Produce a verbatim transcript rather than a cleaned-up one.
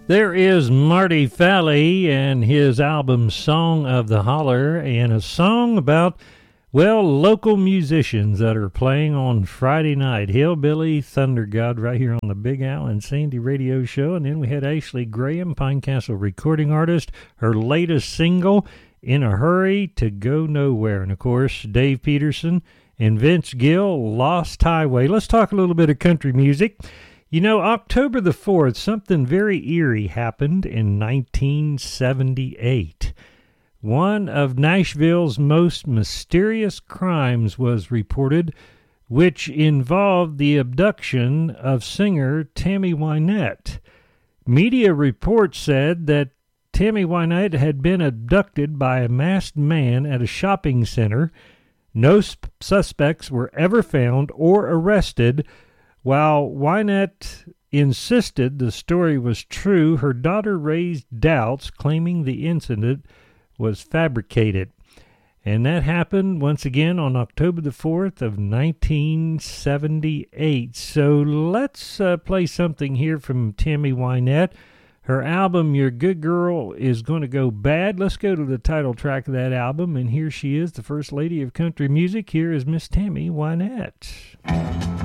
There is Marty Falley and his album Song of the Holler, and a song about, well, local musicians that are playing on Friday night. Hillbilly Thunder God right here on the Big Al and Sandy radio show. And then we had Ashley Graham, Pine Castle recording artist, her latest single, In a Hurry to Go Nowhere. And, of course, Dave Peterson and Vince Gill, Lost Highway. Let's talk a little bit of country music. You know, October the fourth, something very eerie happened in nineteen seventy-eight. One of Nashville's most mysterious crimes was reported, which involved the abduction of singer Tammy Wynette. Media reports said that Tammy Wynette had been abducted by a masked man at a shopping center. No sp- suspects were ever found or arrested. While Wynette insisted the story was true, her daughter raised doubts, claiming the incident was fabricated. And that happened once again on October the fourth of nineteen seventy-eight. So let's uh, play something here from Tammy Wynette. Her album, Your Good Girl Is Gonna Go Bad. Let's go to the title track of that album, and here she is, the First Lady of Country Music. Here is Miss Tammy Wynette.